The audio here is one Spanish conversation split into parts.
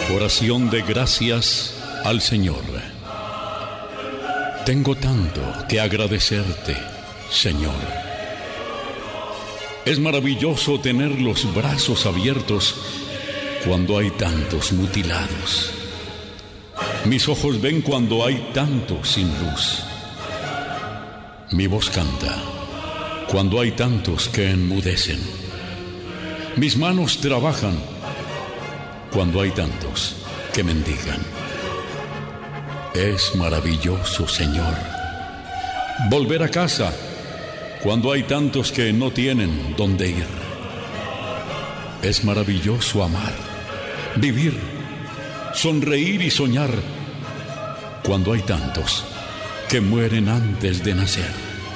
Oración de gracias al Señor. Tengo tanto que agradecerte, Señor. Es maravilloso tener los brazos abiertos cuando hay tantos mutilados. Mis ojos ven cuando hay tantos sin luz. Mi voz canta cuando hay tantos que enmudecen. Mis manos trabajan cuando hay tantos que mendigan. Es maravilloso, Señor, volver a casa cuando hay tantos que no tienen dónde ir. Es maravilloso amar, vivir, sonreír y soñar cuando hay tantos que mueren antes de nacer.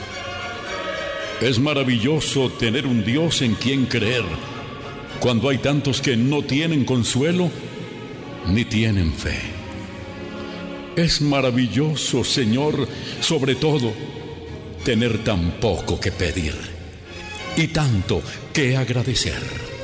Es maravilloso tener un Dios en quien creer cuando hay tantos que no tienen consuelo ni tienen fe. Es maravilloso, Señor, sobre todo, tener tan poco que pedir y tanto que agradecer.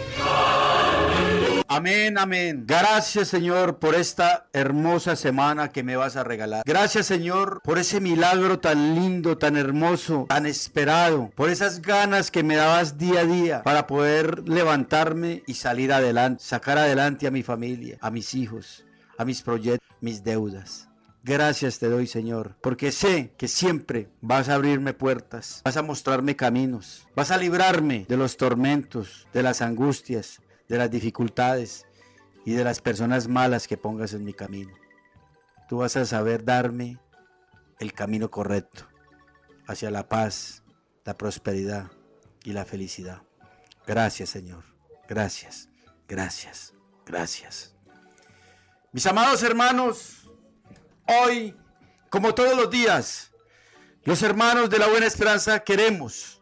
Amén, amén. Gracias, Señor, por esta hermosa semana que me vas a regalar. Gracias, Señor, por ese milagro tan lindo, tan hermoso, tan esperado. Por esas ganas que me dabas día a día para poder levantarme y salir adelante, sacar adelante a mi familia, a mis hijos, a mis proyectos, mis deudas. Gracias te doy, Señor, porque sé que siempre vas a abrirme puertas, vas a mostrarme caminos, vas a librarme de los tormentos, de las angustias, de las dificultades y de las personas malas que pongas en mi camino. Tú vas a saber darme el camino correcto hacia la paz, la prosperidad y la felicidad. Gracias, Señor. Gracias, gracias, gracias. Mis amados hermanos, hoy, como todos los días, los hermanos de la Buena Esperanza queremos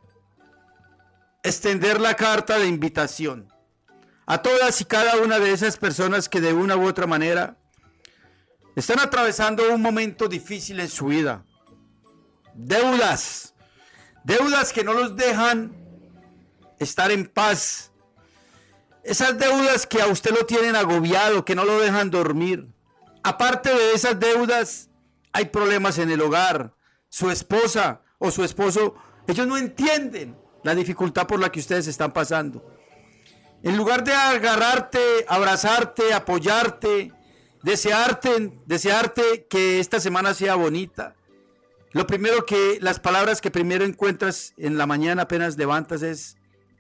extender la carta de invitación a todas y cada una de esas personas que de una u otra manera están atravesando un momento difícil en su vida. Deudas que no los dejan estar en paz. Esas deudas que a usted lo tienen agobiado, que no lo dejan dormir. Aparte de esas deudas, hay problemas en el hogar. Su esposa o su esposo, ellos no entienden la dificultad por la que ustedes están pasando. En lugar de agarrarte, abrazarte, apoyarte, desearte que esta semana sea bonita, las palabras que primero encuentras en la mañana apenas levantas es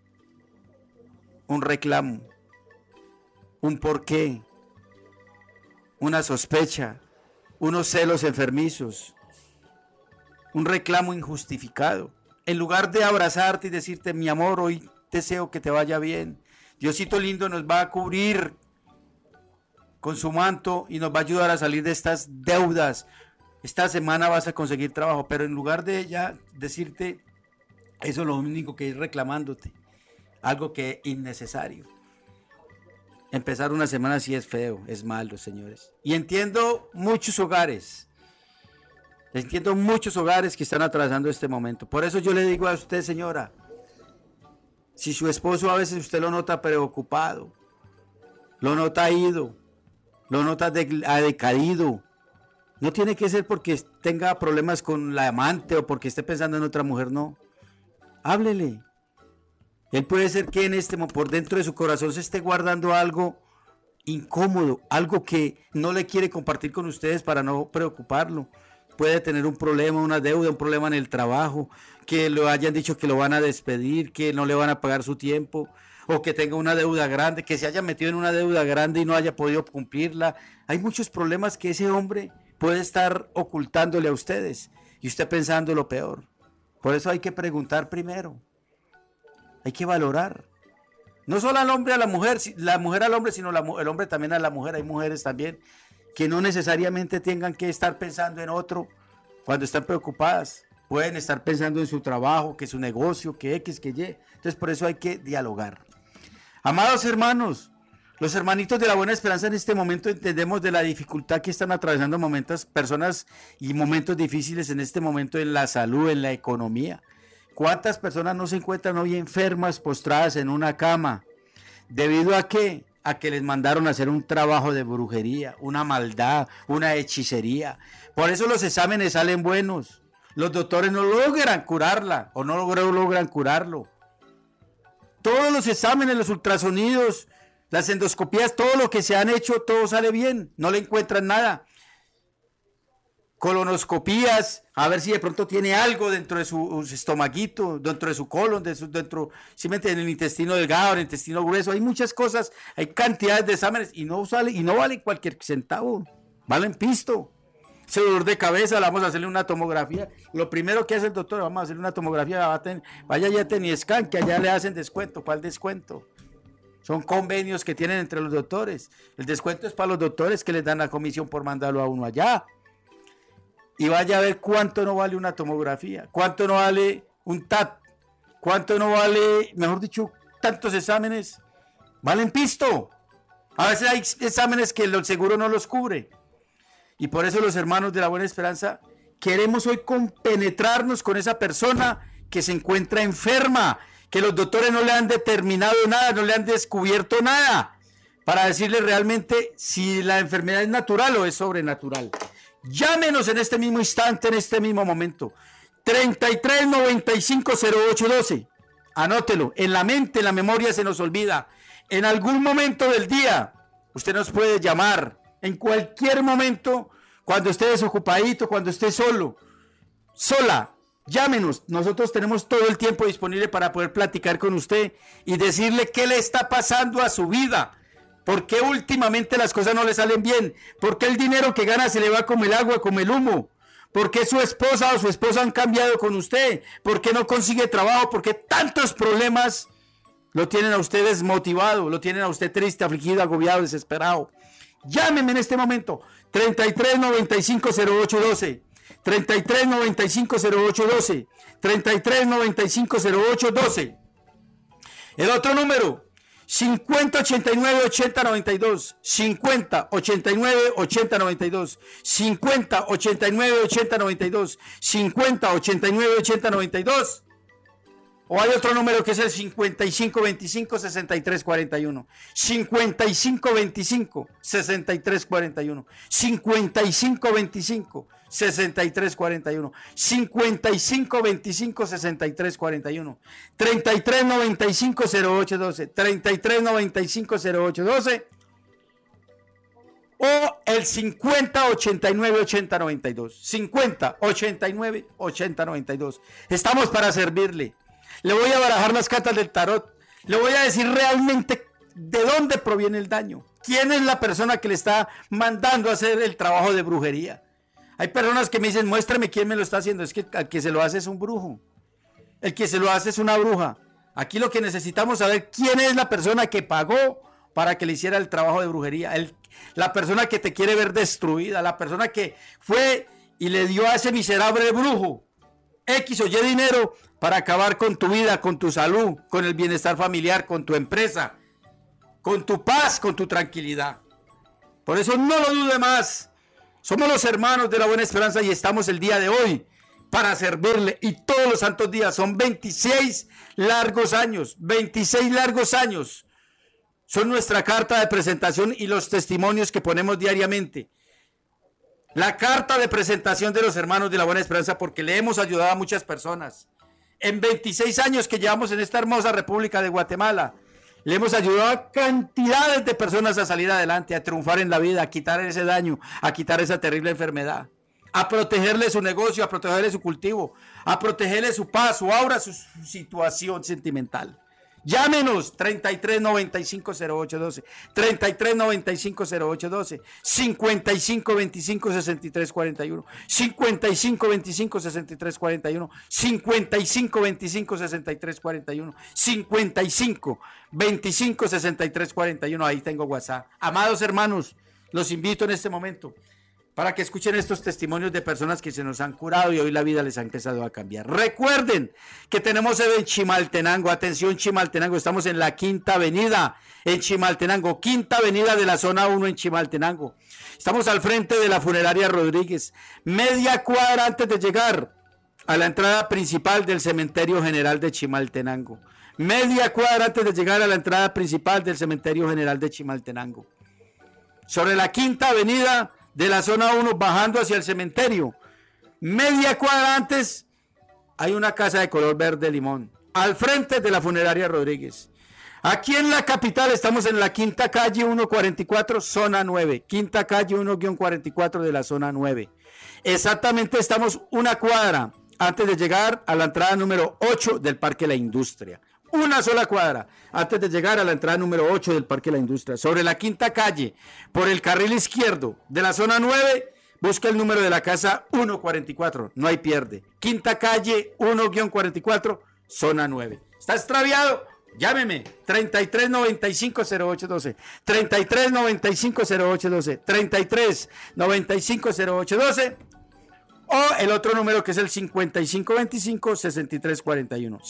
un reclamo, un porqué, una sospecha, unos celos enfermizos, un reclamo injustificado. En lugar de abrazarte y decirte, mi amor, hoy deseo que te vaya bien, Diosito lindo nos va a cubrir con su manto y nos va a ayudar a salir de estas deudas. Esta semana vas a conseguir trabajo, pero en lugar de ya decirte eso, lo único que es reclamándote, algo que es innecesario. Empezar una semana así es feo, es malo, señores. Y entiendo muchos hogares que están atravesando este momento. Por eso yo le digo a usted, señora, si su esposo a veces usted lo nota preocupado, lo nota ido, lo nota decaído, no tiene que ser porque tenga problemas con la amante o porque esté pensando en otra mujer, no. Háblele. Él puede ser que por dentro de su corazón se esté guardando algo incómodo, algo que no le quiere compartir con ustedes para no preocuparlo. Puede tener un problema, una deuda, un problema en el trabajo, que le hayan dicho que lo van a despedir, que no le van a pagar su tiempo, o que tenga una deuda grande, que se haya metido en una deuda grande y no haya podido cumplirla. Hay muchos problemas que ese hombre puede estar ocultándole a ustedes y usted pensando lo peor. Por eso hay que preguntar primero, hay que valorar. No solo al hombre a la mujer al hombre, sino el hombre también a la mujer. Hay mujeres también que no necesariamente tengan que estar pensando en otro cuando están preocupadas. Pueden estar pensando en su trabajo, que su negocio, que X, que Y. Entonces por eso hay que dialogar. Amados hermanos, los hermanitos de la Buena Esperanza en este momento entendemos de la dificultad que están atravesando personas y momentos difíciles en este momento en la salud, en la economía. ¿Cuántas personas no se encuentran hoy enfermas, postradas en una cama? ¿Debido a qué? a que les mandaron a hacer un trabajo de brujería, una maldad, una hechicería. Por eso los exámenes salen buenos. Los doctores no logran curarla o no logran curarlo. Todos los exámenes, los ultrasonidos, las endoscopías, todo lo que se han hecho, todo sale bien. No le encuentran nada. Colonoscopías, a ver si de pronto tiene algo dentro de su estomaguito, dentro de su colon, dentro, simplemente en el intestino delgado, en el intestino grueso. Hay muchas cosas, hay cantidades de exámenes y no valen cualquier centavo, valen pisto. Ese dolor de cabeza, vamos a hacerle una tomografía. Lo primero que hace el doctor, vamos a hacerle una tomografía, vaya ya a Teniscan, que allá le hacen descuento. ¿Cuál descuento? Son convenios que tienen entre los doctores. El descuento es para los doctores que les dan la comisión por mandarlo a uno allá. Y vaya a ver cuánto no vale una tomografía, cuánto no vale un TAT, cuánto no vale, mejor dicho, tantos exámenes. Valen pisto. A veces hay exámenes que el seguro no los cubre. Y por eso los hermanos de la Buena Esperanza queremos hoy compenetrarnos con esa persona que se encuentra enferma, que los doctores no le han determinado nada, no le han descubierto nada, para decirle realmente si la enfermedad es natural o es sobrenatural. Llámenos en este mismo instante, en este mismo momento. 33 95 08 12. Anótelo. En la mente, en la memoria se nos olvida. En algún momento del día, usted nos puede llamar. En cualquier momento, cuando esté desocupadito, cuando esté solo, sola, llámenos. Nosotros tenemos todo el tiempo disponible para poder platicar con usted y decirle qué le está pasando a su vida. ¿Por qué últimamente las cosas no le salen bien? ¿Por qué el dinero que gana se le va como el agua, como el humo? ¿Por qué su esposa o su esposo han cambiado con usted? ¿Por qué no consigue trabajo? ¿Por qué tantos problemas lo tienen a usted desmotivado? Lo tienen a usted triste, afligido, agobiado, desesperado. Llámeme en este momento. 33 95 08 12. 33 95 08 12. 33 95 08 12. El otro número. 50 89 80 92, 50 89 80 92, 50 89 80 92, 50 89 80 92. O hay otro número que es el 55 25 63 41, 55 25 63 41, 55 25 63 41, 55 25 63 41, 33 95 08 12, 33 95 08 12 o el 50 89 80 92, 50 89 80 92. Estamos para servirle. Le voy a barajar las cartas del tarot. Le voy a decir realmente de dónde proviene el daño. ¿Quién es la persona que le está mandando a hacer el trabajo de brujería? Hay personas que me dicen, muéstrame quién me lo está haciendo. Es que el que se lo hace es un brujo. El que se lo hace es una bruja. Aquí lo que necesitamos es saber quién es la persona que pagó para que le hiciera el trabajo de brujería. La persona que te quiere ver destruida. La persona que fue y le dio a ese miserable brujo X o Y dinero para acabar con tu vida, con tu salud, con el bienestar familiar, con tu empresa, con tu paz, con tu tranquilidad. Por eso no lo dude más. Somos los hermanos de la Buena Esperanza y estamos el día de hoy para servirle. Y todos los santos días son 26 largos años. 26 largos años. Son nuestra carta de presentación y los testimonios que ponemos diariamente. La carta de presentación de los hermanos de la Buena Esperanza, porque le hemos ayudado a muchas personas. En 26 años que llevamos en esta hermosa República de Guatemala, le hemos ayudado a cantidades de personas a salir adelante, a triunfar en la vida, a quitar ese daño, a quitar esa terrible enfermedad, a protegerle su negocio, a protegerle su cultivo, a protegerle su paz, su aura, su situación sentimental. Llámenos 33 95 08 12, 33 95 08 12, 55 25 63 41, 55 25 63 41, 55 25 63 41, 55 25 63 41. Ahí tengo WhatsApp. Amados hermanos, los invito en este momento para que escuchen estos testimonios de personas que se nos han curado y hoy la vida les ha empezado a cambiar. Recuerden que tenemos sede en Chimaltenango. Atención, Chimaltenango, estamos en la Quinta Avenida en Chimaltenango, Quinta Avenida de la Zona 1 en Chimaltenango. Estamos al frente de la Funeraria Rodríguez, media cuadra antes de llegar a la entrada principal del Cementerio General de Chimaltenango. media cuadra antes de llegar a la entrada principal del Cementerio General de Chimaltenango. Sobre la Quinta Avenida de la zona 1 bajando hacia el cementerio, media cuadra antes hay una casa de color verde limón, al frente de la funeraria Rodríguez. Aquí en la capital estamos en la Quinta Calle 144, zona 9. Quinta Calle 1-44 de la zona 9. Exactamente estamos una cuadra antes de llegar a la entrada número 8 del Parque La Industria. Una sola cuadra antes de llegar a la entrada número 8 del Parque La Industria. Sobre la Quinta Calle, por el carril izquierdo de la zona 9, busca el número de la casa 144. No hay pierde. Quinta Calle 1-44, zona 9. ¿Está extraviado? Llámeme, 3395-0812, 3395-0812, 3395-0812, o el otro número que es el 5525-6341,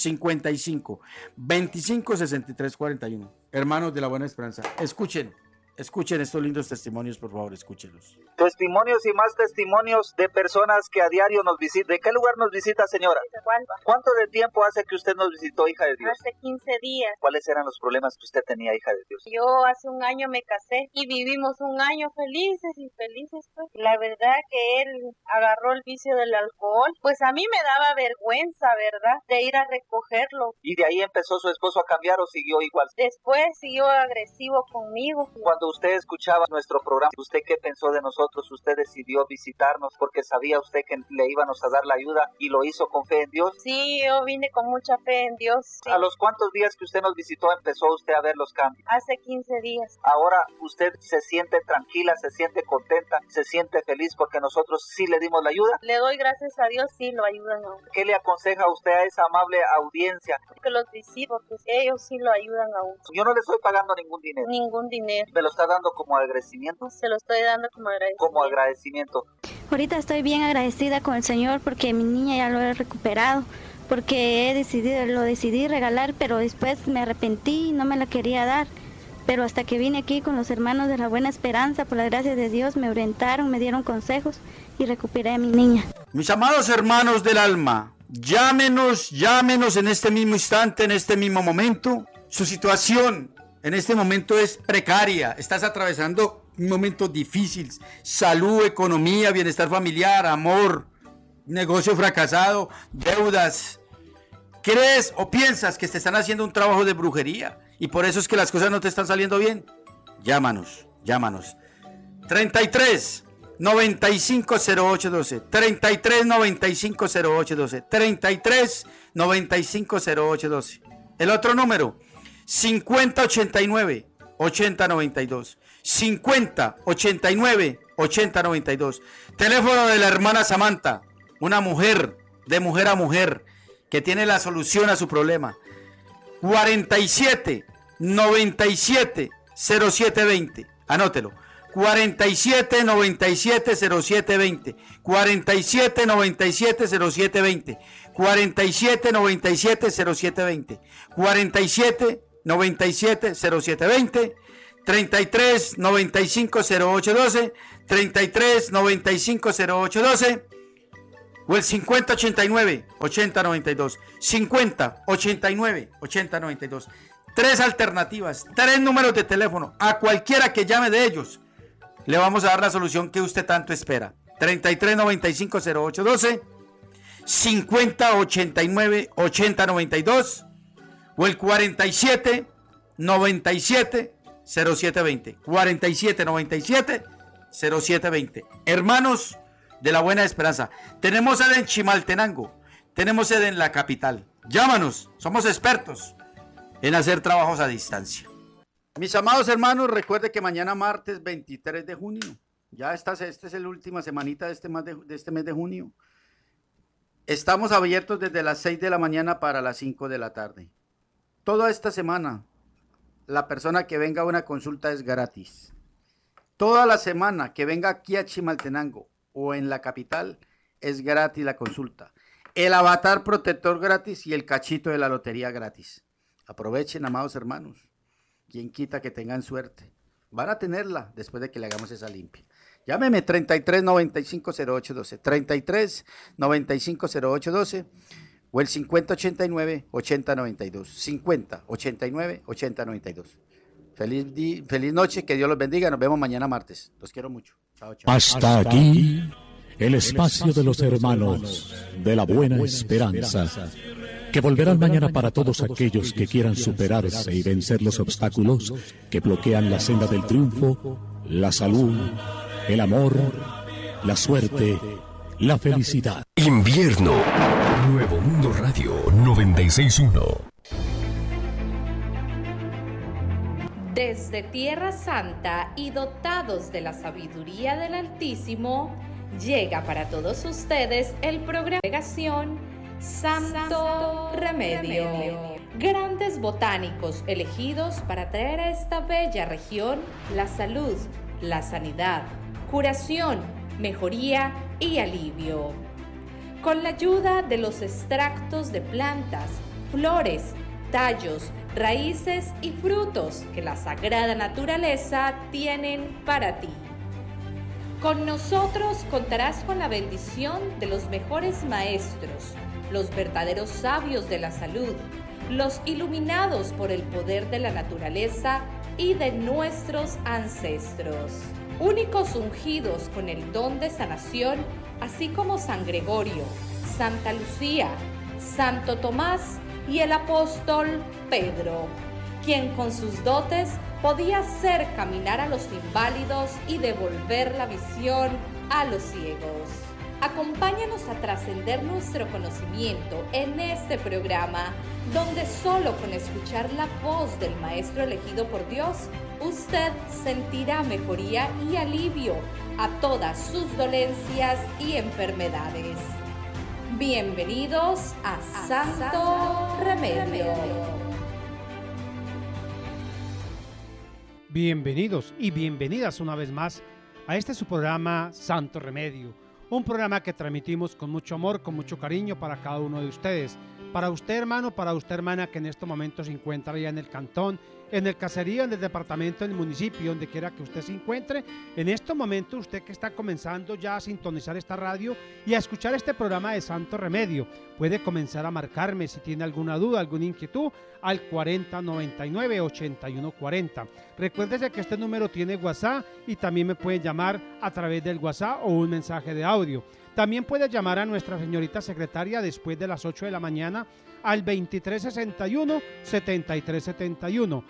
5525-6341. Hermanos de la Buena Esperanza, escuchen estos lindos testimonios, por favor, escúchenlos. Testimonios y más testimonios de personas que a diario nos visitan. ¿De qué lugar nos visita, señora? ¿De Gualba? ¿Cuánto de tiempo hace que usted nos visitó, hija de Dios? Hace 15 días. ¿Cuáles eran los problemas que usted tenía, hija de Dios? Yo hace un año me casé y vivimos un año felices y felices, pues. La verdad que él agarró el vicio del alcohol, pues a mí me daba vergüenza, ¿verdad?, de ir a recogerlo. ¿Y de ahí empezó su esposo a cambiar o siguió igual? Después siguió agresivo conmigo. Cuando usted escuchaba nuestro programa, ¿usted qué pensó de nosotros? ¿Usted decidió visitarnos porque sabía usted que le íbamos a dar la ayuda y lo hizo con fe en Dios? Sí, yo vine con mucha fe en Dios. Sí. ¿A los cuántos días que usted nos visitó empezó usted a ver los cambios? Hace 15 días. Ahora usted se siente tranquila, se siente contenta, se siente feliz porque nosotros sí le dimos la ayuda. Le doy gracias a Dios, sí lo ayudan a uno. ¿Qué le aconseja a usted a esa amable audiencia? Que los visito, porque ellos sí lo ayudan a uno. Yo no le estoy pagando ningún dinero. Ningún dinero. ¿Me lo está dando como agradecimiento? Se lo estoy dando como agradecimiento. Como agradecimiento. Ahorita estoy bien agradecida con el Señor porque mi niña ya lo he recuperado, porque lo decidí regalar, pero después me arrepentí y no me la quería dar. Pero hasta que vine aquí con los hermanos de la Buena Esperanza, por la gracia de Dios, me orientaron, me dieron consejos y recuperé a mi niña. Mis amados hermanos del alma, llámenos en este mismo instante, en este mismo momento. Su situación en este momento es precaria, estás atravesando un momento difícil, salud, economía, bienestar familiar, amor, negocio fracasado, deudas. ¿Crees o piensas que te están haciendo un trabajo de brujería y por eso es que las cosas no te están saliendo bien? Llámanos. 33 95 08 12, 33 95 08 12, 33 95 08 12. El otro número 5089 8092, 5089 8092. Teléfono de la hermana Samantha, una mujer, de mujer a mujer, que tiene la solución a su problema. 47 97 0720. Anótelo. 47 97 0720. 47 97 0720. 47 97 0720. 47 97 0720. 33 95 0812. 33 95 0812. O el 5089 8092. 5089 8092. Tres alternativas, tres números de teléfono. A cualquiera que llame de ellos, le vamos a dar la solución que usted tanto espera. 33 95 0812, 50 89 80 92 o el 47 97 0720. 47 97 0720. Hermanos de la Buena Esperanza, tenemos sede en Chimaltenango, tenemos sede en la capital. Llámanos, somos expertos en hacer trabajos a distancia. Mis amados hermanos, recuerde que mañana martes 23 de junio, ya esta es la última semanita de este mes de junio. Estamos abiertos desde las 6 de la mañana para las 5 de la tarde. Toda esta semana, la persona que venga a una consulta es gratis. Toda la semana que venga aquí a Chimaltenango o en la capital es gratis la consulta. El avatar protector gratis y el cachito de la lotería gratis. Aprovechen, amados hermanos. Quien quita que tengan suerte. Van a tenerla después de que le hagamos esa limpia. Llámeme 33 95 08 12. 33 95 08 12. o el 5089-8092. 5089-8092. Feliz noche, que Dios los bendiga. Nos vemos mañana martes. Los quiero mucho. Chao, chao. Hasta aquí el espacio de los hermanos de la Buena Esperanza, que volverán mañana para todos aquellos que quieran superarse y vencer los obstáculos que bloquean la senda del triunfo, la salud, el amor, la suerte, la felicidad. Invierno. Nuevo Mundo Radio 96.1. Desde Tierra Santa y dotados de la sabiduría del Altísimo, llega para todos ustedes el programa de navegación Santo Remedio. Grandes botánicos elegidos para traer a esta bella región la salud, la sanidad, curación, mejoría y alivio. Con la ayuda de los extractos de plantas, flores, tallos, raíces y frutos que la sagrada naturaleza tienen para ti. Con nosotros contarás con la bendición de los mejores maestros, los verdaderos sabios de la salud, los iluminados por el poder de la naturaleza y de nuestros ancestros. Únicos ungidos con el don de sanación, así como San Gregorio, Santa Lucía, Santo Tomás y el apóstol Pedro, quien con sus dotes podía hacer caminar a los inválidos y devolver la visión a los ciegos. Acompáñanos a trascender nuestro conocimiento en este programa, donde solo con escuchar la voz del Maestro elegido por Dios, usted sentirá mejoría y alivio a todas sus dolencias y enfermedades. Bienvenidos a Santo Remedio. Bienvenidos y bienvenidas una vez más a este su programa Santo Remedio, un programa que transmitimos con mucho amor, con mucho cariño para cada uno de ustedes. Para usted, hermano, para usted, hermana, que en este momento se encuentra ya en el cantón, en el caserío, en el departamento, en el municipio, donde quiera que usted se encuentre. En este momento, usted que está comenzando ya a sintonizar esta radio y a escuchar este programa de Santo Remedio, puede comenzar a marcarme si tiene alguna duda, alguna inquietud, al 4099-8140. Recuérdese que este número tiene WhatsApp y también me puede llamar a través del WhatsApp o un mensaje de audio. También puede llamar a nuestra señorita secretaria después de las 8 de la mañana al 2361-7371,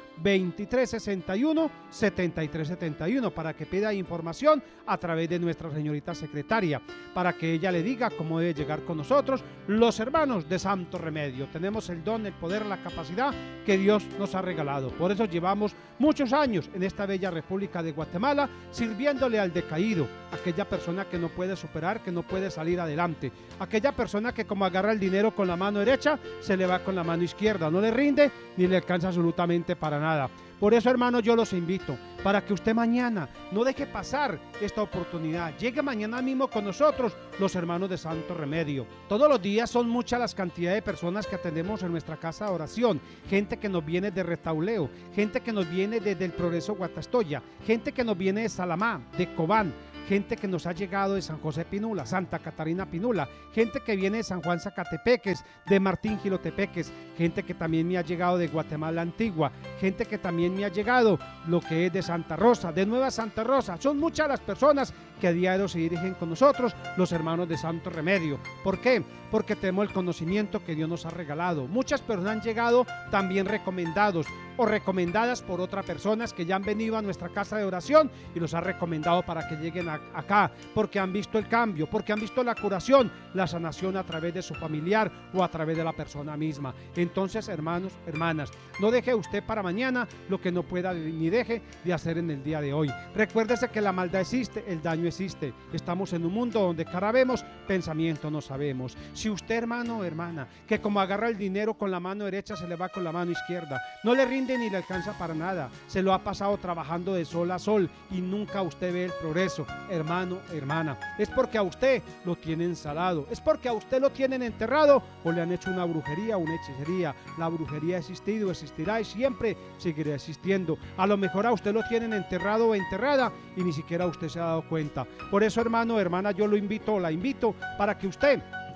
2361-7371, para que pida información a través de nuestra señorita secretaria, para que ella le diga cómo debe llegar con nosotros, los hermanos de Santo Remedio. Tenemos el don, el poder, la capacidad que Dios nos ha regalado. Por eso llevamos muchos años en esta bella República de Guatemala, sirviéndole al decaído, aquella persona que no puede superar, que no puede salir adelante, aquella persona que como agarra el dinero con la mano derecha, se le va con la mano izquierda, no le rinde ni le alcanza absolutamente para nada. Por eso, hermanos, yo los invito para que usted mañana no deje pasar esta oportunidad. Llegue mañana mismo con nosotros, los hermanos de Santo Remedio. Todos los días son muchas las cantidades de personas que atendemos en nuestra casa de oración. Gente que nos viene de Retauleo, gente que nos viene desde el Progreso Guatastoya, gente que nos viene de Salamá, de Cobán, gente que nos ha llegado de San José Pinula, Santa Catarina Pinula, gente que viene de San Juan Zacatepeques, de Martín Gilotepeques, gente que también me ha llegado de Guatemala Antigua, gente que también me ha llegado lo que es de Santa Rosa, de Nueva Santa Rosa. Son muchas las personas que a diario se dirigen con nosotros, los hermanos de Santo Remedio. ¿Por qué? Porque tenemos el conocimiento que Dios nos ha regalado. Muchas personas han llegado también recomendados o recomendadas por otras personas que ya han venido a nuestra casa de oración y los ha recomendado para que lleguen acá, porque han visto el cambio, porque han visto la curación, la sanación a través de su familiar o a través de la persona misma. Entonces, hermanos, hermanas, no deje usted para mañana lo que no pueda ni deje de hacer en el día de hoy. Recuérdese que la maldad existe, el daño existe. Estamos en un mundo donde cara vemos, pensamiento no sabemos. Si usted, hermano o hermana, que como agarra el dinero con la mano derecha se le va con la mano izquierda, no le rinde ni le alcanza para nada, se lo ha pasado trabajando de sol a sol y nunca usted ve el progreso, hermano, hermana, es porque a usted lo tienen salado, es porque a usted lo tienen enterrado o le han hecho una brujería o una hechicería. La brujería ha existido, existirá y siempre seguirá existiendo. A lo mejor a usted lo tienen enterrado o enterrada y ni siquiera usted se ha dado cuenta. Por eso, hermano, hermana, yo lo invito o la invito para que usted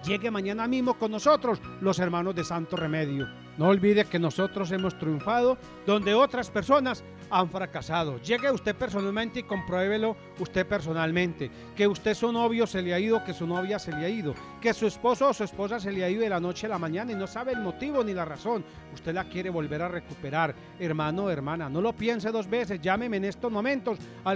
llegue mañana mismo con nosotros, los hermanos de Santo Remedio. No olvide que nosotros hemos triunfado donde otras personas han fracasado. Llegue usted personalmente y compruébelo usted personalmente. Que usted su novio se le ha ido, que su novia se le ha ido, que su esposo o su esposa se le ha ido de la noche a la mañana y no sabe el motivo ni la razón. Usted la quiere volver a recuperar. Hermano, hermana, no lo piense dos veces. Llámeme en estos momentos al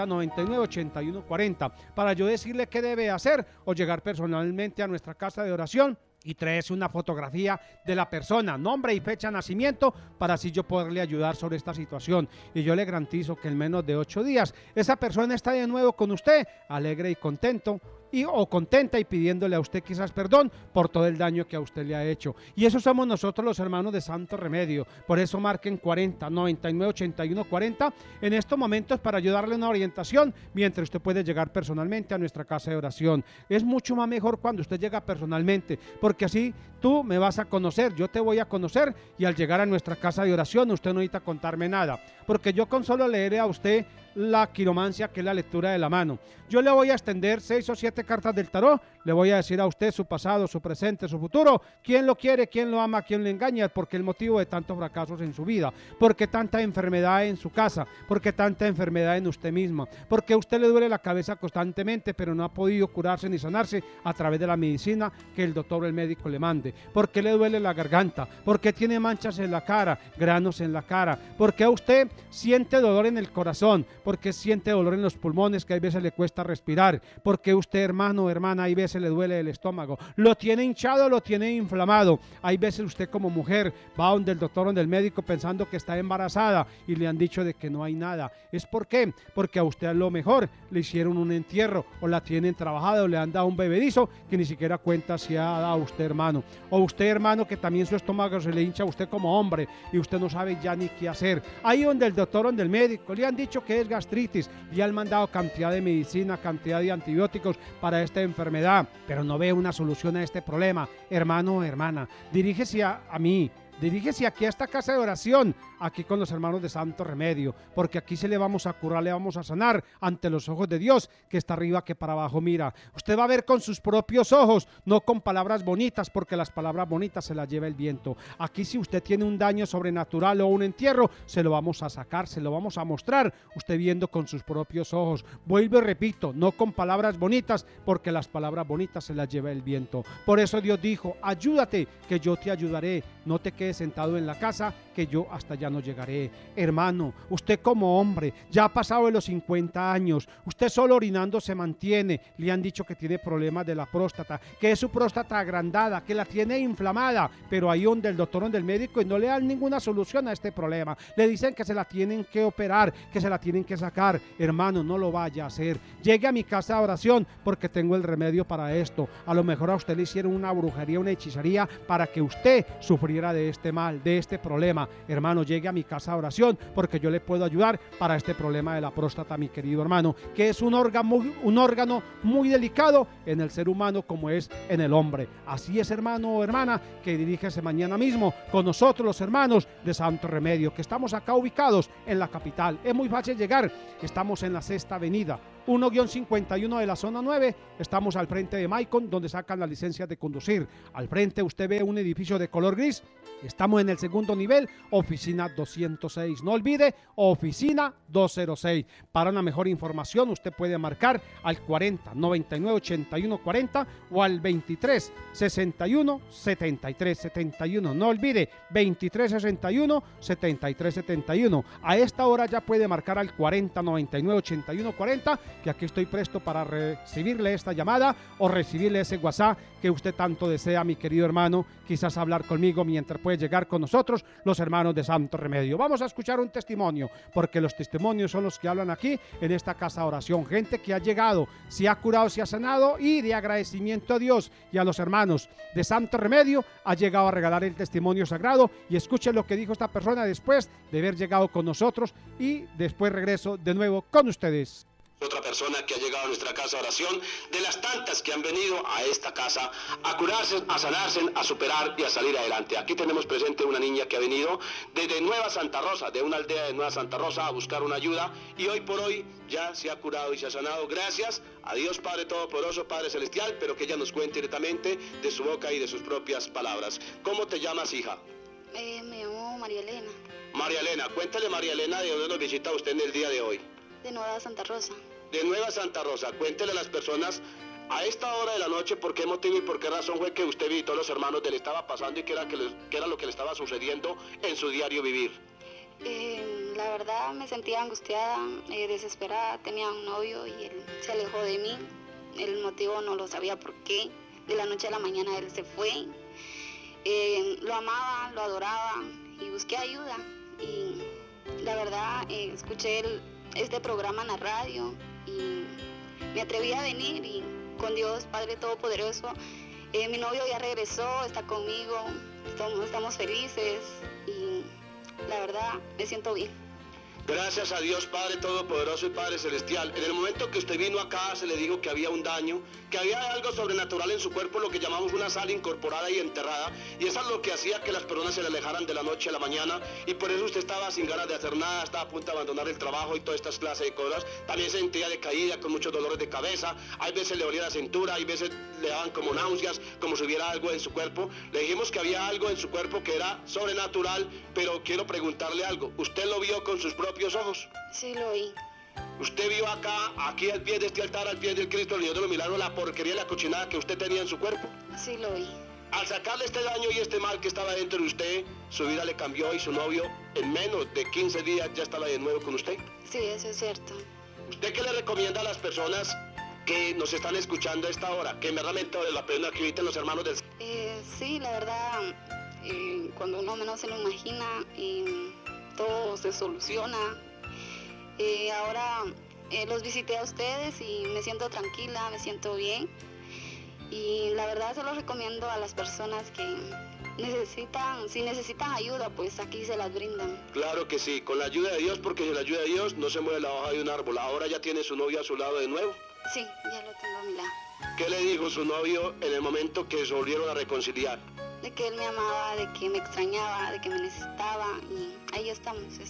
4099-8140 para yo decirle qué debe hacer o llegar personalmente a nuestra casa de oración y traerse una fotografía de la persona, nombre y fecha de nacimiento, para así yo poderle ayudar sobre esta situación. Y yo le garantizo que en menos de 8 días esa persona está de nuevo con usted, alegre y contento, o contenta y pidiéndole a usted quizás perdón por todo el daño que a usted le ha hecho. Y eso somos nosotros los hermanos de Santo Remedio. Por eso marquen 4099-8140 en estos momentos para ayudarle una orientación mientras usted puede llegar personalmente a nuestra casa de oración. Es mucho más mejor cuando usted llega personalmente, porque así tú me vas a conocer, yo te voy a conocer, y al llegar a nuestra casa de oración usted no necesita contarme nada, porque yo con solo leeré a usted la quiromancia, que es la lectura de la mano. Yo le voy a extender 6 o 7 cartas del tarot, le voy a decir a usted su pasado, su presente, su futuro, quién lo quiere, quién lo ama, quién le engaña, porque el motivo de tantos fracasos en su vida, porque tanta enfermedad en su casa, porque tanta enfermedad en usted misma, porque a usted le duele la cabeza constantemente, pero no ha podido curarse ni sanarse a través de la medicina que el doctor o el médico le mande, porque le duele la garganta, porque tiene manchas en la cara, granos en la cara, porque a usted siente dolor en el corazón, porque siente dolor en los pulmones, que hay veces le cuesta respirar, porque usted, hermano o hermana, hay veces le duele el estómago, lo tiene hinchado, lo tiene inflamado, hay veces usted como mujer va donde el doctor o donde el médico pensando que está embarazada y le han dicho de que no hay nada. ¿Es por qué? Porque a usted a lo mejor le hicieron un entierro o la tienen trabajada o le han dado un bebedizo que ni siquiera cuenta si ha dado usted, hermano. O usted, hermano, que también su estómago se le hincha a usted como hombre y usted no sabe ya ni qué hacer. Ahí donde el doctor o donde el médico le han dicho que es gastritis y han mandado cantidad de medicina, cantidad de antibióticos para esta enfermedad, pero no ve una solución a este problema. Hermano o hermana, dirígese a mí. Dirígese aquí a esta casa de oración, aquí con los hermanos de Santo Remedio, porque aquí se le vamos a curar, le vamos a sanar ante los ojos de Dios, que está arriba, que para abajo mira. Usted va a ver con sus propios ojos, no con palabras bonitas, porque las palabras bonitas se las lleva el viento. Aquí si usted tiene un daño sobrenatural o un entierro, se lo vamos a sacar, se lo vamos a mostrar, usted viendo con sus propios ojos. Vuelvo y repito, no con palabras bonitas, porque las palabras bonitas se las lleva el viento. Por eso Dios dijo, ayúdate, que yo te ayudaré, no te quedes sentado en la casa, que yo hasta allá no llegaré. Hermano, usted como hombre ya ha pasado de los 50 años, usted solo orinando se mantiene, le han dicho que tiene problemas de la próstata, que es su próstata agrandada, que la tiene inflamada, pero ahí donde el doctor, donde el médico, y no le dan ninguna solución a este problema, le dicen que se la tienen que operar, que se la tienen que sacar. Hermano, no lo vaya a hacer, llegue a mi casa de oración, porque tengo el remedio para esto. A lo mejor a usted le hicieron una brujería, una hechicería, para que usted sufriera de este mal, de este problema. Hermano, llegue a mi casa de oración, porque yo le puedo ayudar para este problema de la próstata, mi querido hermano, que es un órgano muy delicado en el ser humano, como es en el hombre. Así es, hermano o hermana, que dirígese mañana mismo con nosotros, los hermanos de Santo Remedio, que estamos acá ubicados en la capital. Es muy fácil llegar, estamos en la Sexta Avenida 1-51 de la zona 9, estamos al frente de Maicon, donde sacan las licencias de conducir. Al frente usted ve un edificio de color gris, estamos en el segundo nivel, oficina 206. No olvide, oficina 206. Para una mejor información usted puede marcar al 4099-8140 o al 2361-7371. No olvide, 2361-7371. A esta hora ya puede marcar al 4099-8140, que aquí estoy presto para recibirle esta llamada o recibirle ese WhatsApp que usted tanto desea, mi querido hermano, quizás hablar conmigo mientras puede llegar con nosotros, los hermanos de Santo Remedio. Vamos a escuchar un testimonio, porque los testimonios son los que hablan aquí en esta casa de oración. Gente que ha llegado, se ha curado, se ha sanado, y de agradecimiento a Dios y a los hermanos de Santo Remedio ha llegado a regalar el testimonio sagrado. Y escuchen lo que dijo esta persona después de haber llegado con nosotros, y después regreso de nuevo con ustedes. Otra persona que ha llegado a nuestra casa de oración, de las tantas que han venido a esta casa a curarse, a sanarse, a superar y a salir adelante. Aquí tenemos presente una niña que ha venido desde Nueva Santa Rosa, de una aldea de Nueva Santa Rosa, a buscar una ayuda, y hoy por hoy ya se ha curado y se ha sanado gracias a Dios Padre Todopoderoso, Padre Celestial, pero que ella nos cuente directamente de su boca y de sus propias palabras. ¿Cómo te llamas, hija? Me llamo María Elena. María Elena, cuéntale, María Elena, de dónde nos visita usted en el día de hoy. De Nueva Santa Rosa. De Nueva Santa Rosa, cuéntele a las personas a esta hora de la noche por qué motivo y por qué razón fue que usted visitó a los hermanos de le estaba pasando y qué era lo que le estaba sucediendo en su diario vivir. La verdad me sentía angustiada, desesperada, tenía un novio y él se alejó de mí. El motivo no lo sabía por qué, de la noche a la mañana él se fue. Lo amaba, lo adoraba y busqué ayuda. Y la verdad escuché este programa en la radio y me atreví a venir, y con Dios Padre Todopoderoso, mi novio ya regresó, está conmigo, estamos felices y la verdad me siento bien. Gracias a Dios Padre Todopoderoso y Padre Celestial. En el momento que usted vino acá se le dijo que había un daño, que había algo sobrenatural en su cuerpo, lo que llamamos una sal incorporada y enterrada, y eso es lo que hacía que las personas se le alejaran de la noche a la mañana, y por eso usted estaba sin ganas de hacer nada, estaba a punto de abandonar el trabajo y todas estas clases de cosas. También se sentía decaída, con muchos dolores de cabeza, hay veces le dolía la cintura, hay veces le daban como náuseas, como si hubiera algo en su cuerpo. Le dijimos que había algo en su cuerpo que era sobrenatural, pero quiero preguntarle algo. ¿Usted lo vio con sus propios ojos? Sí, lo vi. ¿Usted vio acá, aquí al pie de este altar, al pie del Cristo, el Dios de los Milagros, la porquería y la cochinada que usted tenía en su cuerpo? Sí, lo vi. Al sacarle este daño y este mal que estaba dentro de usted, su vida le cambió y su novio en menos de 15 días ya estaba de nuevo con usted. Sí, eso es cierto. ¿Usted qué le recomienda a las personas que nos están escuchando a esta hora? Que realmente vale la pena que eviten los hermanos del... Sí, la verdad, cuando uno menos se lo imagina, todo se soluciona. Ahora los visité a ustedes y me siento tranquila, me siento bien. Y la verdad se los recomiendo a las personas que si necesitan ayuda, pues aquí se las brindan. Claro que sí, con la ayuda de Dios, porque sin la ayuda de Dios no se mueve la hoja de un árbol. Ahora ya tiene su novio a su lado de nuevo. Sí, ya lo tengo a mi lado. ¿Qué le dijo su novio en el momento que se volvieron a reconciliar? De que él me amaba, de que me extrañaba, de que me necesitaba, y ahí estamos bien.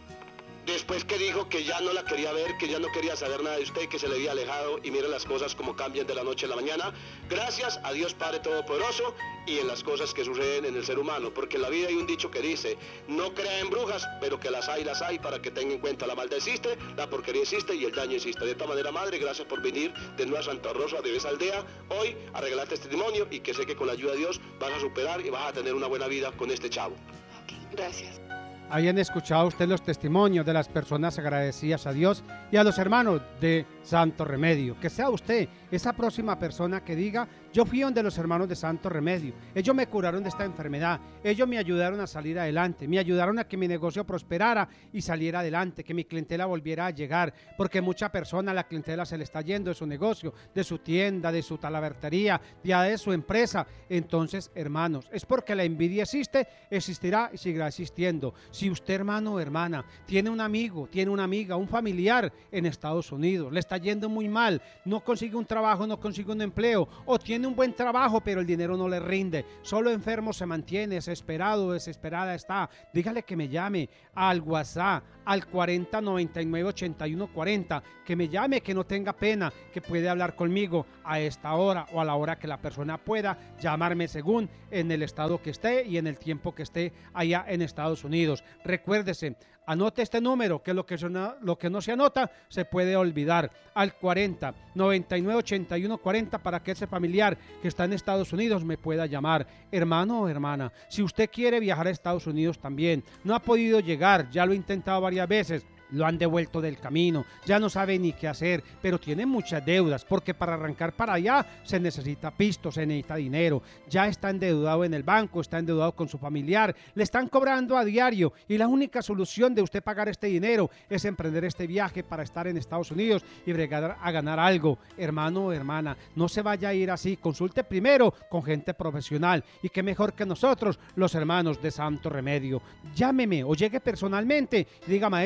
Después que dijo que ya no la quería ver, que ya no quería saber nada de usted, que se le había alejado, y mire las cosas como cambian de la noche a la mañana, gracias a Dios Padre Todopoderoso y en las cosas que suceden en el ser humano, porque en la vida hay un dicho que dice, no crea en brujas, pero que las hay para que tenga en cuenta, la maldad existe, la porquería existe y el daño existe. De esta manera, madre, gracias por venir de Nueva Santa Rosa, de esa aldea, hoy a regalarte este testimonio, y que sé que con la ayuda de Dios vas a superar y vas a tener una buena vida con este chavo. Okay, gracias. Hayan escuchado usted los testimonios de las personas agradecidas a Dios y a los hermanos de Santo Remedio. Que sea usted esa próxima persona que diga, yo fui donde los hermanos de Santo Remedio, ellos me curaron de esta enfermedad, ellos me ayudaron a salir adelante, me ayudaron a que mi negocio prosperara y saliera adelante, que mi clientela volviera a llegar, porque mucha persona, la clientela se le está yendo de su negocio, de su tienda, de su talabartería, ya de su empresa. Entonces, hermanos, es porque la envidia existe, existirá y seguirá existiendo. Si usted, hermano o hermana, tiene un amigo, tiene una amiga, un familiar en Estados Unidos, le está yendo muy mal, no consigue un trabajo, no consigue un empleo, o tiene un buen trabajo, pero el dinero no le rinde, solo enfermo se mantiene, desesperado, desesperada está, dígale que me llame al WhatsApp, al 40 99 81 40, que me llame, que no tenga pena, que puede hablar conmigo a esta hora o a la hora que la persona pueda llamarme, según en el estado que esté y en el tiempo que esté allá en Estados Unidos. Recuérdese, anote este número, que lo que no se anota se puede olvidar, al 40 99 81 40, para que ese familiar que está en Estados Unidos me pueda llamar. Hermano o hermana, si usted quiere viajar a Estados Unidos también, no ha podido llegar, ya lo he intentado varias veces, lo han devuelto del camino, ya no sabe ni qué hacer, pero tiene muchas deudas, porque para arrancar para allá se necesita pisto, se necesita dinero, ya está endeudado en el banco, está endeudado con su familiar, le están cobrando a diario, y la única solución de usted pagar este dinero es emprender este viaje para estar en Estados Unidos y llegar a ganar algo. Hermano o hermana, no se vaya a ir así, consulte primero con gente profesional, y qué mejor que nosotros, los hermanos de Santo Remedio. Llámeme o llegue personalmente y diga, maestro, ¿será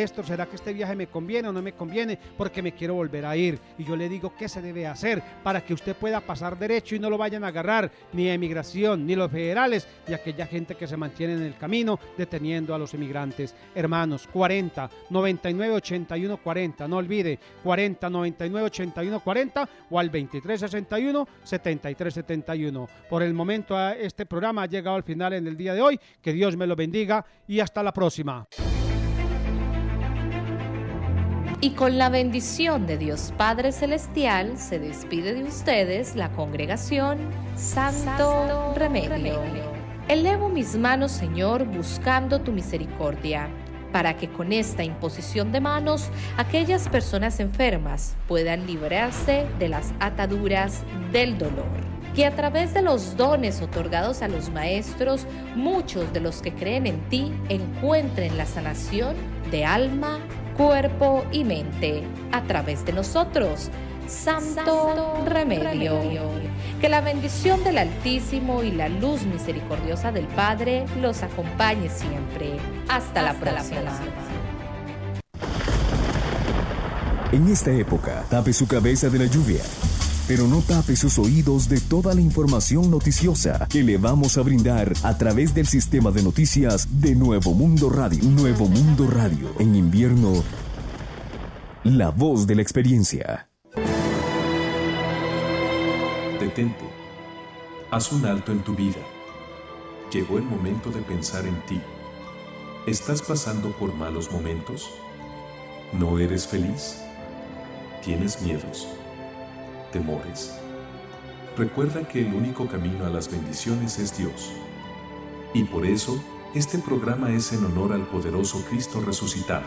que este viaje me conviene o no me conviene porque me quiero volver a ir. Y yo le digo qué se debe hacer para que usted pueda pasar derecho y no lo vayan a agarrar ni a inmigración, ni los federales, ni aquella gente que se mantiene en el camino deteniendo a los inmigrantes. Hermanos, 40 99 81 40, no olvide, 40 99 81 40 o al 23 61 73 71. Por el momento este programa ha llegado al final en el día de hoy. Que Dios me lo bendiga y hasta la próxima. Y con la bendición de Dios Padre Celestial se despide de ustedes la congregación Santo Remedio. Elevo mis manos, Señor, buscando tu misericordia, para que con esta imposición de manos aquellas personas enfermas puedan librarse de las ataduras del dolor. Que a través de los dones otorgados a los maestros, muchos de los que creen en ti encuentren la sanación de alma, cuerpo y mente a través de nosotros, Santo Remedio. Que la bendición del Altísimo y la luz misericordiosa del Padre los acompañe siempre. Hasta la próxima. En esta época, tape su cabeza de la lluvia, pero no tape sus oídos de toda la información noticiosa que le vamos a brindar a través del sistema de noticias de Nuevo Mundo Radio. Nuevo Mundo Radio. En invierno, la voz de la experiencia. Detente. Haz un alto en tu vida. Llegó el momento de pensar en ti. ¿Estás pasando por malos momentos? ¿No eres feliz? ¿Tienes miedos? ¿Temores? Recuerda que el único camino a las bendiciones es Dios. Y por eso, este programa es en honor al poderoso Cristo resucitado.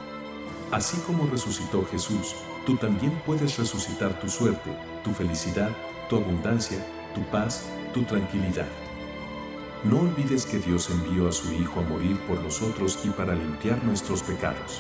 Así como resucitó Jesús, tú también puedes resucitar tu suerte, tu felicidad, tu abundancia, tu paz, tu tranquilidad. No olvides que Dios envió a su Hijo a morir por nosotros y para limpiar nuestros pecados.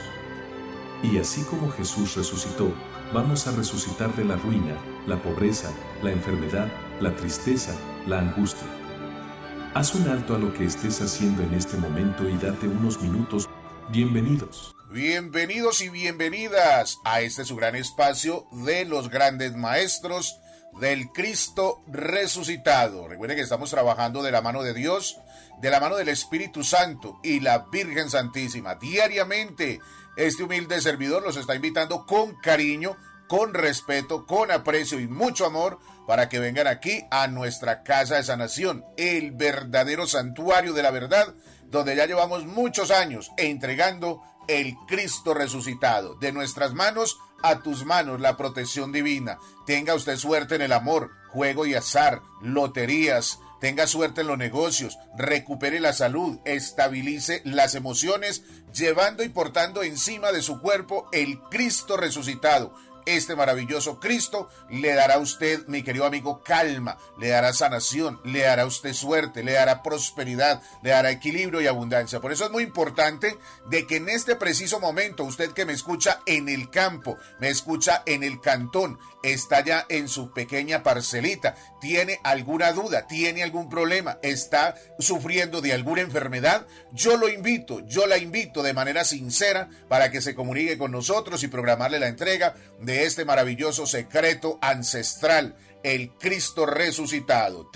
Y así como Jesús resucitó, vamos a resucitar de la ruina, la pobreza, la enfermedad, la tristeza, la angustia. Haz un alto a lo que estés haciendo en este momento y date unos minutos. Bienvenidos. Bienvenidos y bienvenidas a este su gran espacio de los grandes maestros del Cristo resucitado. Recuerden que estamos trabajando de la mano de Dios, de la mano del Espíritu Santo y la Virgen Santísima. Diariamente, este humilde servidor los está invitando con cariño, con respeto, con aprecio y mucho amor para que vengan aquí a nuestra casa de sanación, el verdadero santuario de la verdad, donde ya llevamos muchos años entregando el Cristo resucitado. De nuestras manos a tus manos, la protección divina. Tenga usted suerte en el amor, juego y azar, loterías. Tenga suerte en los negocios, recupere la salud, estabilice las emociones, llevando y portando encima de su cuerpo el Cristo resucitado. Este maravilloso Cristo le dará a usted, mi querido amigo, calma, le dará sanación, le dará a usted suerte, le dará prosperidad, le dará equilibrio y abundancia. Por eso es muy importante de que en este preciso momento, usted que me escucha en el campo, me escucha en el cantón, está ya en su pequeña parcelita, tiene alguna duda, tiene algún problema, está sufriendo de alguna enfermedad, yo la invito de manera sincera para que se comunique con nosotros y programarle la entrega de este maravilloso secreto ancestral, el Cristo resucitado.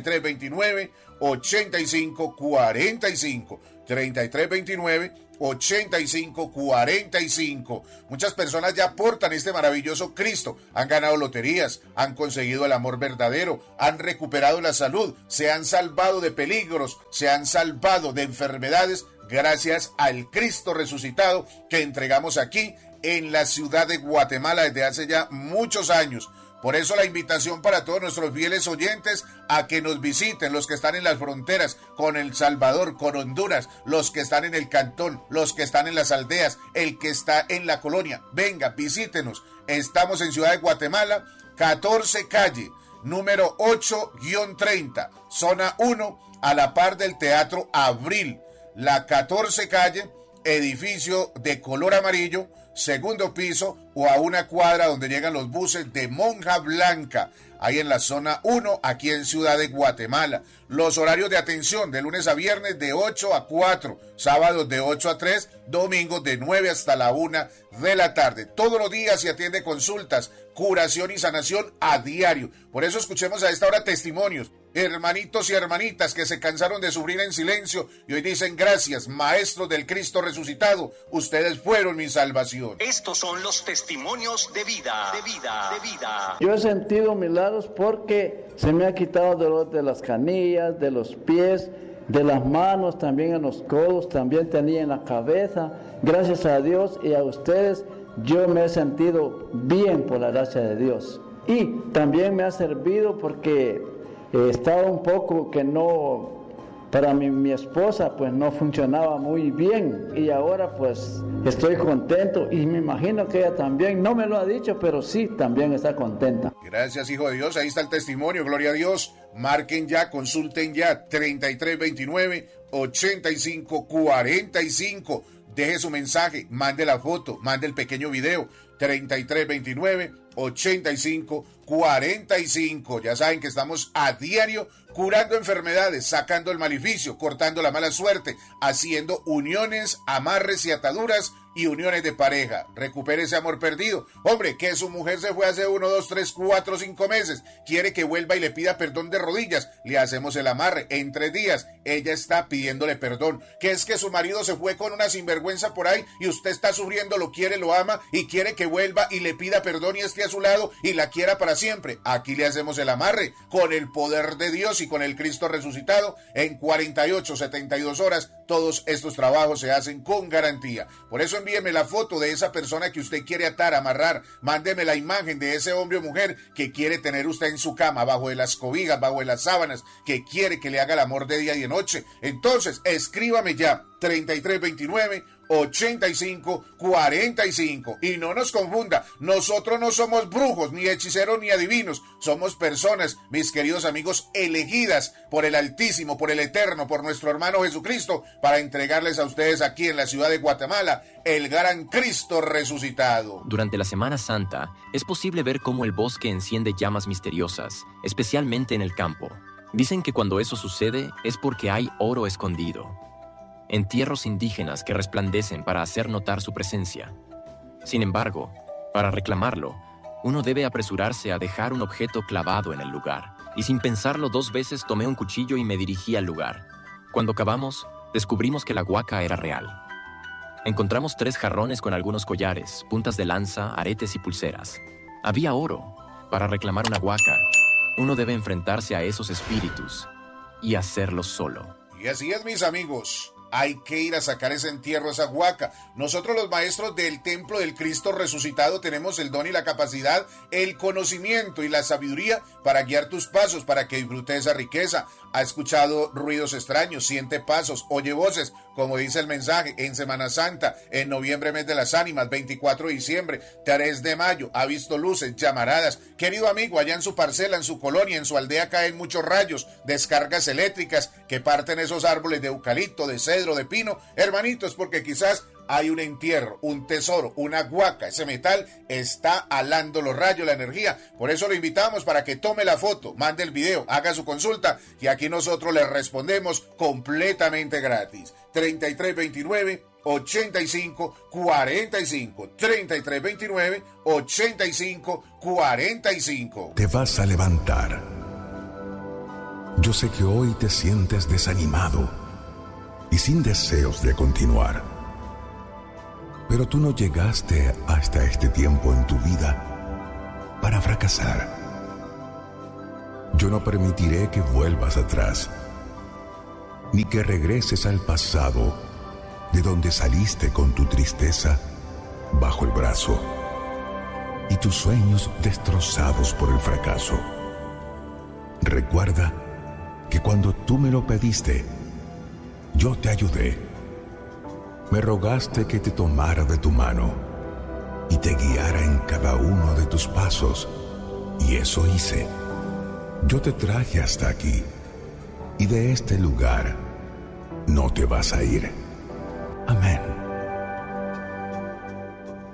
3329-8545, 3329-8545. Muchas personas ya portan este maravilloso Cristo, han ganado loterías, han conseguido el amor verdadero, han recuperado la salud, se han salvado de peligros, se han salvado de enfermedades gracias al Cristo resucitado que entregamos aquí en la ciudad de Guatemala desde hace ya muchos años. Por eso la invitación para todos nuestros fieles oyentes a que nos visiten, los que están en las fronteras con El Salvador, con Honduras, los que están en el cantón, los que están en las aldeas, el que está en la colonia. Venga, visítenos. Estamos en Ciudad de Guatemala, 14 calle, número 8-30, zona 1, a la par del Teatro Abril. La 14 calle, edificio de color amarillo, segundo piso, o a una cuadra donde llegan los buses de Monja Blanca, ahí en la zona 1, aquí en Ciudad de Guatemala. Los horarios de atención de lunes a viernes de 8 a 4, sábados de 8 a 3, domingos de 9 hasta la 1 de la tarde. Todos los días se atiende consultas, curación y sanación a diario. Por eso escuchemos a esta hora testimonios. Hermanitos y hermanitas que se cansaron de sufrir en silencio y hoy dicen gracias, maestros del Cristo resucitado, ustedes fueron mi salvación. Estos son los testimonios de vida, de vida, de vida. Yo he sentido milagros porque se me ha quitado el dolor de las canillas, de los pies, de las manos, también en los codos, también tenía en la cabeza. Gracias a Dios y a ustedes, yo me he sentido bien por la gracia de Dios. Y también me ha servido porque estaba un poco que no, para mi esposa pues no funcionaba muy bien y ahora pues estoy contento y me imagino que ella también, no me lo ha dicho, pero sí, también está contenta. Gracias, hijo de Dios, ahí está el testimonio, gloria a Dios. Marquen ya, consulten ya, 3329-8545, deje su mensaje, mande la foto, mande el pequeño video, 3329-8545. Ya saben que estamos a diario curando enfermedades, sacando el maleficio, cortando la mala suerte, haciendo uniones, amarres y ataduras y uniones de pareja. Recupere ese amor perdido. Hombre, que su mujer se fue hace 1, 2, 3, 4, 5 meses. Quiere que vuelva y le pida perdón de rodillas. Le hacemos el amarre. En 3 días, ella está pidiéndole perdón. Que es que su marido se fue con una sinvergüenza por ahí y usted está sufriendo, lo quiere, lo ama y quiere que vuelva y le pida perdón y esté a su lado y la quiera para siempre. Aquí le hacemos el amarre con el poder de Dios y con el Cristo resucitado. En 48, 72 horas, todos estos trabajos se hacen con garantía. Por eso envíeme la foto de esa persona que usted quiere atar, amarrar. Mándeme la imagen de ese hombre o mujer que quiere tener usted en su cama, bajo de las cobijas, bajo de las sábanas, que quiere que le haga el amor de día y de noche. Entonces, escríbame ya, 3329-8545. Y no nos confunda, nosotros no somos brujos, ni hechiceros, ni adivinos. Somos personas, mis queridos amigos, elegidas por el Altísimo, por el Eterno, por nuestro hermano Jesucristo, para entregarles a ustedes aquí en la ciudad de Guatemala el gran Cristo resucitado. Durante la Semana Santa es posible ver cómo el bosque enciende llamas misteriosas, especialmente en el campo. Dicen que cuando eso sucede es porque hay oro escondido. Entierros indígenas que resplandecen para hacer notar su presencia. Sin embargo, para reclamarlo, uno debe apresurarse a dejar un objeto clavado en el lugar. Y sin pensarlo 2 veces tomé un cuchillo y me dirigí al lugar. Cuando cavamos, descubrimos que la huaca era real. Encontramos 3 jarrones con algunos collares, puntas de lanza, aretes y pulseras. Había oro. Para reclamar una huaca, uno debe enfrentarse a esos espíritus y hacerlo solo. Y así es, mis amigos. Hay que ir a sacar ese entierro, esa huaca. Nosotros los maestros del Templo del Cristo resucitado tenemos el don y la capacidad, el conocimiento y la sabiduría para guiar tus pasos, para que disfrutes esa riqueza. Ha escuchado ruidos extraños, siente pasos, oye voces, como dice el mensaje, en Semana Santa, en noviembre, mes de las ánimas, 24 de diciembre, 3 de mayo, ha visto luces, llamaradas. Querido amigo, allá en su parcela, en su colonia, en su aldea caen muchos rayos, descargas eléctricas que parten esos árboles de eucalipto, de cedro, de pino. Hermanitos, porque quizás hay un entierro, un tesoro, una huaca. Ese metal está alando los rayos, la energía. Por eso lo invitamos para que tome la foto, mande el video, haga su consulta y aquí nosotros le respondemos completamente gratis. 3329-8545. 3329-8545. Te vas a levantar. Yo sé que hoy te sientes desanimado y sin deseos de continuar. Pero tú no llegaste hasta este tiempo en tu vida para fracasar. Yo no permitiré que vuelvas atrás, ni que regreses al pasado, de donde saliste con tu tristeza bajo el brazo y tus sueños destrozados por el fracaso. Recuerda que cuando tú me lo pediste, yo te ayudé. Me rogaste que te tomara de tu mano y te guiara en cada uno de tus pasos, y eso hice. Yo te traje hasta aquí, y de este lugar no te vas a ir. Amén.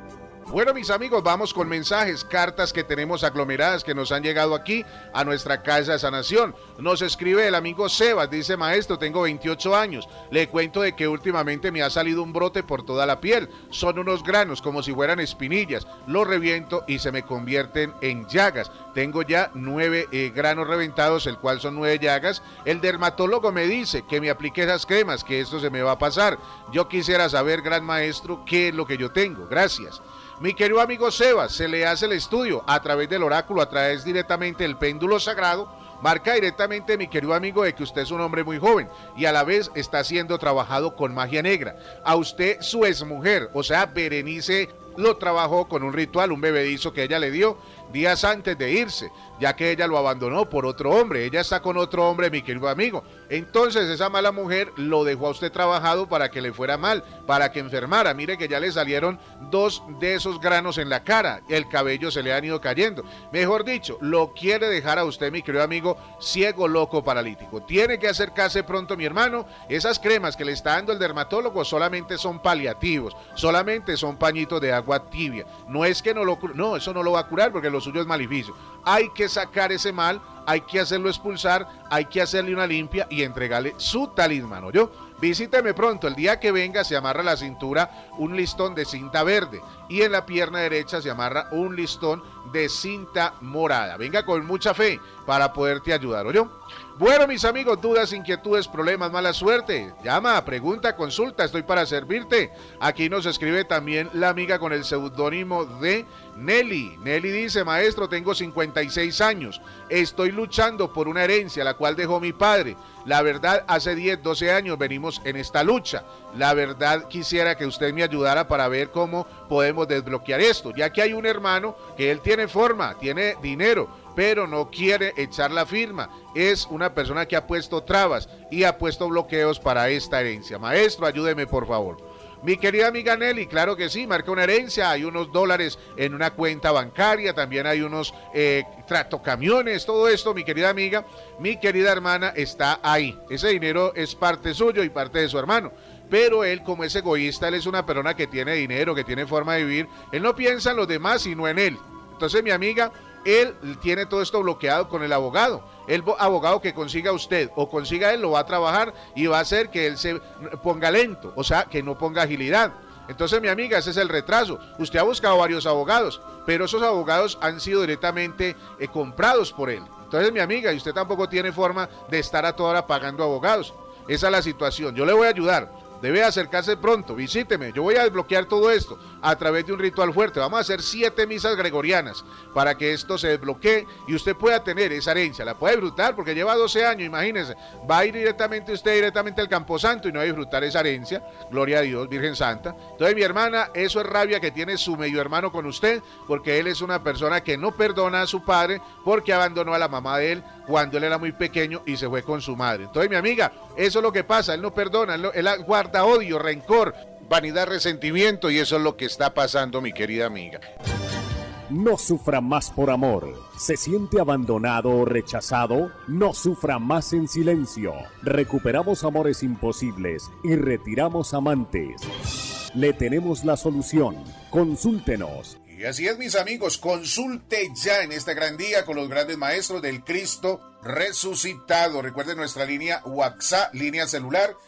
Bueno, mis amigos, vamos con mensajes, cartas que tenemos aglomeradas que nos han llegado aquí a nuestra casa de sanación. Nos escribe el amigo Sebas, dice: maestro, tengo 28 años. Le cuento de que últimamente me ha salido un brote por toda la piel. Son unos granos como si fueran espinillas. Los reviento y se me convierten en llagas. Tengo ya 9 granos reventados, el cual son 9 llagas. El dermatólogo me dice que me aplique esas cremas, que esto se me va a pasar. Yo quisiera saber, gran maestro, qué es lo que yo tengo. Gracias. Mi querido amigo Sebas, se le hace el estudio a través del oráculo, a través directamente del péndulo sagrado. Marca directamente, mi querido amigo, de que usted es un hombre muy joven y a la vez está siendo trabajado con magia negra. A usted, su exmujer, o sea, Berenice, lo trabajó con un ritual, un bebedizo que ella le dio días antes de irse, ya que ella lo abandonó por otro hombre. Ella está con otro hombre, mi querido amigo. Entonces esa mala mujer lo dejó a usted trabajado para que le fuera mal, para que enfermara. Mire que ya le salieron 2 de esos granos en la cara, el cabello se le han ido cayendo. Mejor dicho, lo quiere dejar a usted, mi querido amigo, ciego, loco, paralítico. Tiene que acercarse pronto, mi hermano. Esas cremas que le está dando el dermatólogo solamente son paliativos, solamente son pañitos de agua tibia. No es que no, eso no lo va a curar, porque lo suyo es maleficio. Hay que sacar ese mal, hay que hacerlo expulsar, hay que hacerle una limpia y entregarle su talismán, ¿oyó? Visíteme pronto, el día que venga se amarra a la cintura un listón de cinta verde y en la pierna derecha se amarra un listón de cinta morada. Venga con mucha fe para poderte ayudar, ¿oyó? Bueno, mis amigos, dudas, inquietudes, problemas, mala suerte, llama, pregunta, consulta, estoy para servirte. Aquí nos escribe también la amiga con el seudónimo de Nelly. Nelly dice: maestro, tengo 56 años, estoy luchando por una herencia la cual dejó mi padre. La verdad, hace 10, 12 años venimos en esta lucha. La verdad, quisiera que usted me ayudara para ver cómo podemos desbloquear esto, ya que hay un hermano que él tiene forma, tiene dinero, pero no quiere echar la firma. Es una persona que ha puesto trabas y ha puesto bloqueos para esta herencia. Maestro, ayúdeme por favor. Mi querida amiga Nelly, claro que sí, marca una herencia, hay unos dólares en una cuenta bancaria, también hay unos tractocamiones, todo esto, mi querida amiga, mi querida hermana está ahí. Ese dinero es parte suyo y parte de su hermano. Pero él, como es egoísta, él es una persona que tiene dinero, que tiene forma de vivir, él no piensa en los demás sino en él. Entonces, mi amiga, él tiene todo esto bloqueado con el abogado. El abogado que consiga usted o consiga él lo va a trabajar y va a hacer que él se ponga lento, o sea, que no ponga agilidad. Entonces, mi amiga, ese es el retraso. Usted ha buscado varios abogados, pero esos abogados han sido directamente comprados por él. Entonces, mi amiga, y usted tampoco tiene forma de estar a toda hora pagando abogados. Esa es la situación. Yo le voy a ayudar. Debe acercarse pronto, visíteme, yo voy a desbloquear todo esto a través de un ritual fuerte. Vamos a hacer 7 misas gregorianas para que esto se desbloquee y usted pueda tener esa herencia. La puede disfrutar porque lleva 12 años, imagínense, va a ir directamente al Camposanto y no va a disfrutar esa herencia. Gloria a Dios, Virgen Santa. Entonces, mi hermana, eso es rabia que tiene su medio hermano con usted, porque él es una persona que no perdona a su padre porque abandonó a la mamá de él cuando él era muy pequeño y se fue con su madre. Entonces, mi amiga, eso es lo que pasa, él no perdona, él guarda odio, rencor, vanidad, resentimiento, y eso es lo que está pasando, mi querida amiga. No sufra más por amor. ¿Se siente abandonado o rechazado? No sufra más en silencio. Recuperamos amores imposibles y retiramos amantes. Le tenemos la solución. Consúltenos. Y así es, mis amigos, consulte ya en este gran día con los grandes maestros del Cristo resucitado. Recuerden nuestra línea WhatsApp, línea celular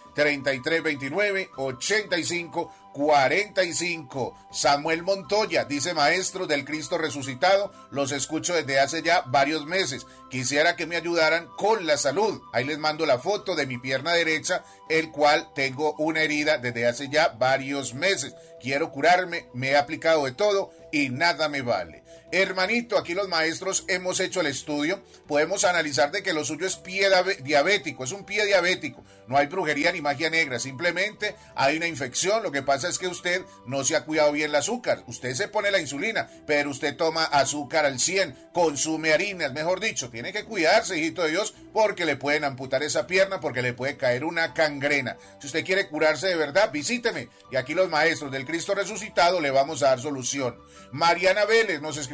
3329-8545. Samuel Montoya dice: maestro del Cristo resucitado, los escucho desde hace ya varios meses. Quisiera que me ayudaran con la salud. Ahí les mando la foto de mi pierna derecha, el cual tengo una herida desde hace ya varios meses. Quiero curarme, me he aplicado de todo y nada me vale. Hermanito, aquí los maestros hemos hecho el estudio, podemos analizar de que lo suyo es pie diabético, es un pie diabético, no hay brujería ni magia negra, simplemente hay una infección. Lo que pasa es que usted no se ha cuidado bien el azúcar, usted se pone la insulina, pero usted toma azúcar al 100, consume harinas, mejor dicho, tiene que cuidarse, hijito de Dios, porque le pueden amputar esa pierna, porque le puede caer una gangrena. Si usted quiere curarse de verdad, visíteme, y aquí los maestros del Cristo resucitado le vamos a dar solución. Mariana Vélez nos escribe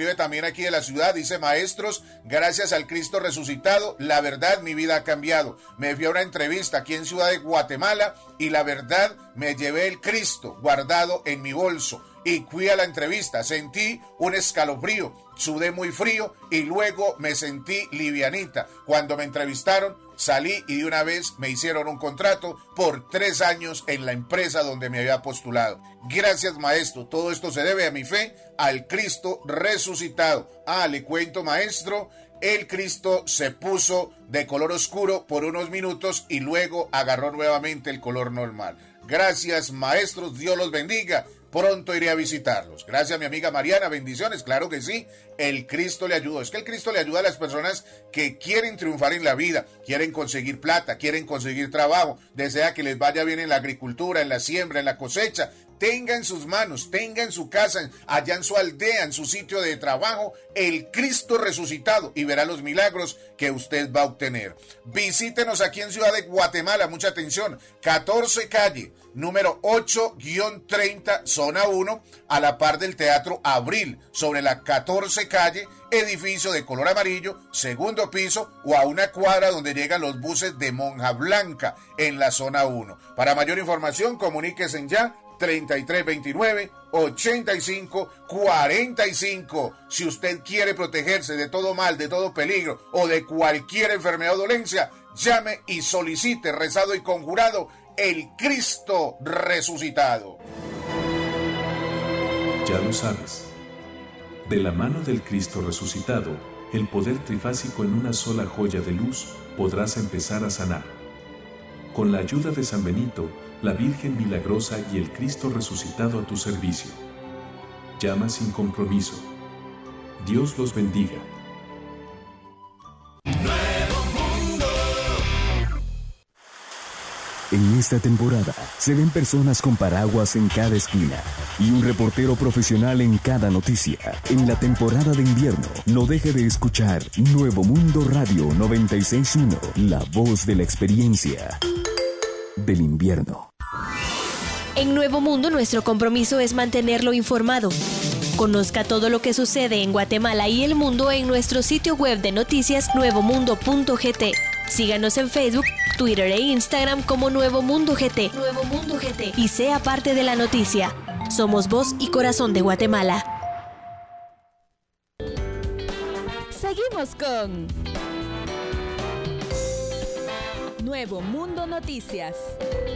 escribe también aquí de la ciudad, dice: maestros, gracias al Cristo resucitado, la verdad, mi vida ha cambiado. Me fui a una entrevista aquí en Ciudad de Guatemala y la verdad, me llevé el Cristo guardado en mi bolso. Y fui a la entrevista, sentí un escalofrío, sudé muy frío y luego me sentí livianita. Cuando me entrevistaron, salí y de una vez me hicieron un contrato por 3 años en la empresa donde me había postulado. Gracias, maestro. Todo esto se debe a mi fe al Cristo resucitado. Le cuento, maestro, el Cristo se puso de color oscuro por unos minutos y luego agarró nuevamente el color normal. Gracias, maestros. Dios los bendiga. Pronto iré a visitarlos. Gracias, mi amiga Mariana. Bendiciones. Claro que sí. El Cristo le ayudó. Es que el Cristo le ayuda a las personas que quieren triunfar en la vida, quieren conseguir plata, quieren conseguir trabajo, desea que les vaya bien en la agricultura, en la siembra, en la cosecha. Tenga en sus manos, tenga en su casa, allá en su aldea, en su sitio de trabajo, el Cristo resucitado y verá los milagros que usted va a obtener. Visítenos aquí en Ciudad de Guatemala, mucha atención, 14 calle, número 8-30, zona 1, a la par del Teatro Abril, sobre la 14 calle, edificio de color amarillo, segundo piso, o a una cuadra donde llegan los buses de Monja Blanca, en la zona 1. Para mayor información, comuníquese ya, 3329-8545. Si usted quiere protegerse de todo mal, de todo peligro o de cualquier enfermedad o dolencia, llame y solicite, rezado y conjurado, el Cristo resucitado. Ya lo sabes. De la mano del Cristo resucitado, el poder trifásico en una sola joya de luz, podrás empezar a sanar. Con la ayuda de San Benito, la Virgen Milagrosa y el Cristo resucitado a tu servicio. Llama sin compromiso. Dios los bendiga. En esta temporada se ven personas con paraguas en cada esquina y un reportero profesional en cada noticia. En la temporada de invierno, no deje de escuchar Nuevo Mundo Radio 96.1, la voz de la experiencia del invierno. En Nuevo Mundo, nuestro compromiso es mantenerlo informado. Conozca todo lo que sucede en Guatemala y el mundo en nuestro sitio web de noticias nuevomundo.gt. Síganos en Facebook, Twitter e Instagram como Nuevo Mundo GT. Nuevo Mundo GT. Y sea parte de la noticia. Somos voz y corazón de Guatemala. Seguimos con Nuevo Mundo Noticias.